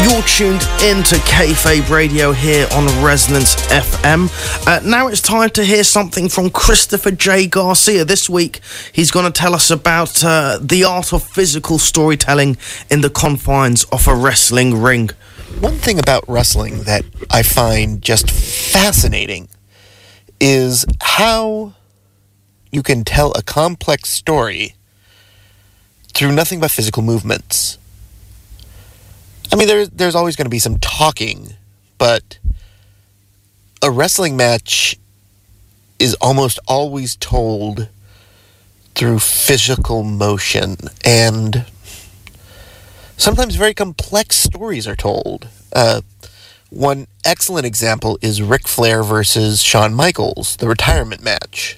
You're tuned into Kayfabe Radio here on Resonance FM. Now it's time to hear something from Christopher J. Garcia. This week, he's going to tell us about the art of physical storytelling in the confines of a wrestling ring. One thing about wrestling that I find just fascinating is how you can tell a complex story through nothing but physical movements. I mean, there's always going to be some talking, but a wrestling match is almost always told through physical motion, and sometimes very complex stories are told. One excellent example is Ric Flair versus Shawn Michaels, the retirement match.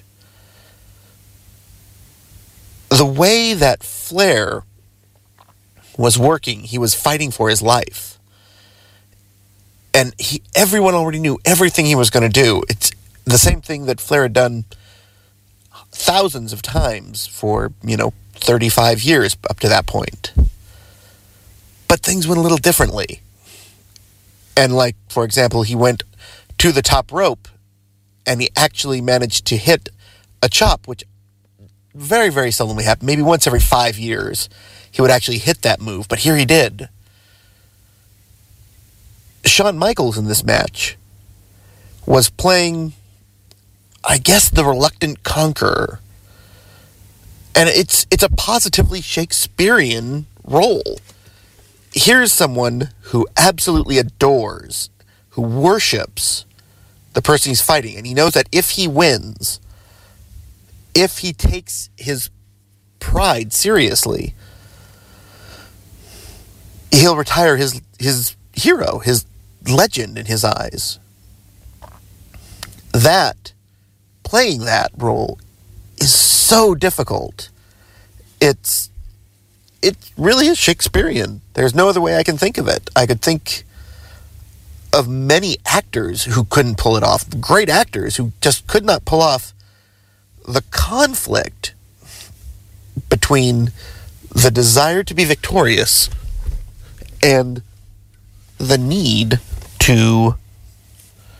The way that Flair was working, he was fighting for his life. And everyone already knew everything he was going to do. It's the same thing that Flair had done thousands of times for, 35 years up to that point. But things went a little differently. And for example, he went to the top rope and he actually managed to hit a chop, which very, very seldomly happened. Maybe once every 5 years he would actually hit that move, but here he did. Shawn Michaels in this match was playing, I guess, the reluctant conqueror. And it's a positively Shakespearean role. Here's someone who absolutely adores, who worships the person he's fighting, and he knows that if he wins, if he takes his pride seriously, he'll retire his hero, his legend in his eyes. Playing that role is so difficult. It really is Shakespearean. There's no other way I can think of it. I could think of many actors who couldn't pull it off, great actors who just could not pull off the conflict between the desire to be victorious and the need to